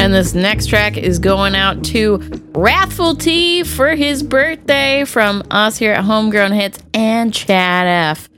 And this next track is going out to Wrathful T for his birthday from us here at Homegrown Hits and Chad F.